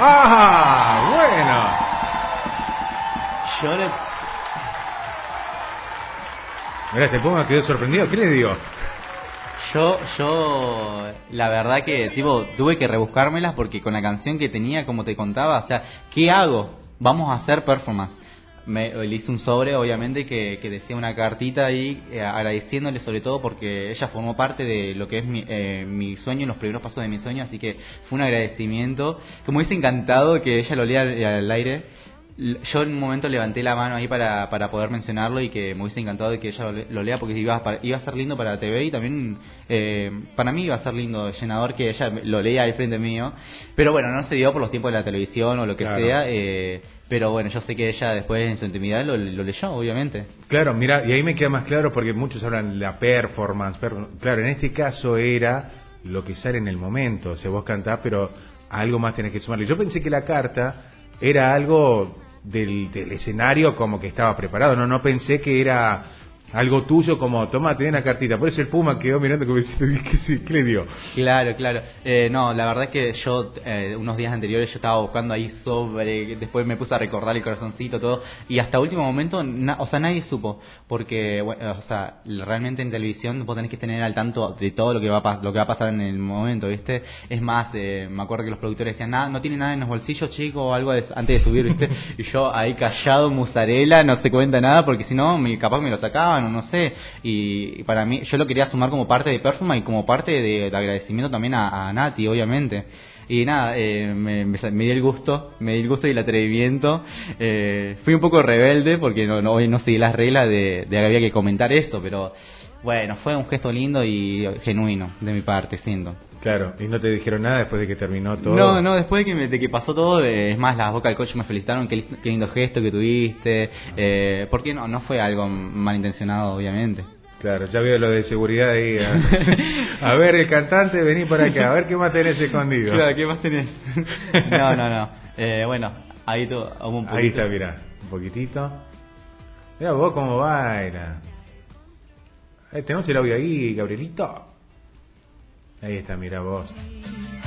¡Ah! Bueno. Yo le... Mirá, este Puma quedó sorprendido. ¿Qué le dio? Yo, la verdad que, tipo, tuve que rebuscármelas porque con la canción que tenía, como te contaba, o sea, ¿qué hago? Vamos a hacer performance. Le hice un sobre, obviamente, que decía una cartita ahí, agradeciéndole sobre todo porque ella formó parte de lo que es mi sueño, los primeros pasos de mi sueño, así que fue un agradecimiento. Que me hubiese encantado que ella lo lea al aire. Yo en un momento levanté la mano ahí para poder mencionarlo y que me hubiese encantado de que ella lo lea porque iba a ser lindo para la TV y también para mí iba a ser lindo, llenador que ella lo lea al frente mío. Pero bueno, no se dio por los tiempos de la televisión o lo que Claro. sea. Pero bueno, yo sé que ella después en su intimidad lo leyó, obviamente. Claro, mira, y ahí me queda más claro porque muchos hablan de la performance. Claro, en este caso era lo que sale en el momento. O sea, vos cantás, pero algo más tenés que sumarle. Yo pensé que la carta era algo del escenario como que estaba preparado. No pensé que era algo tuyo como, toma, te doy una cartita. Por eso el Puma quedó mirando como diciendo, ¿qué le dio? Claro. No, la verdad es que yo unos días anteriores yo estaba buscando ahí sobre, después me puse a recordar el corazoncito, todo, y hasta último momento, o sea, nadie supo, porque, bueno, o sea, realmente en televisión vos tenés que tener al tanto de todo lo que va a pasar en el momento, ¿viste? Es más, me acuerdo que los productores decían, nada, no tiene nada en los bolsillos, chico, o algo antes de subir, ¿viste? Y yo ahí callado, musarela, no se cuenta nada, porque si no, capaz me lo sacaban, o no sé, y para mí, yo lo quería sumar como parte de performance y como parte de agradecimiento también a Nati, obviamente. Y nada, me di el gusto y el atrevimiento. Fui un poco rebelde porque hoy no seguí las reglas de que había que comentar eso, pero bueno, fue un gesto lindo y genuino de mi parte, siento. Claro, y no te dijeron nada después de que terminó todo. No, después de que pasó todo, es más, las bocas del coach me felicitaron, qué lindo gesto que tuviste, porque no fue algo malintencionado, obviamente. Claro, ya veo lo de seguridad ahí. A ver, el cantante, vení por acá, a ver qué más tenés escondido. Claro, ¿qué más tenés? No. Bueno, ahí un poquito. Ahí está, mirá, un poquitito. Mirá vos cómo baila. Tenemos el audio ahí, Gabrielito. Ahí está, mirá vos.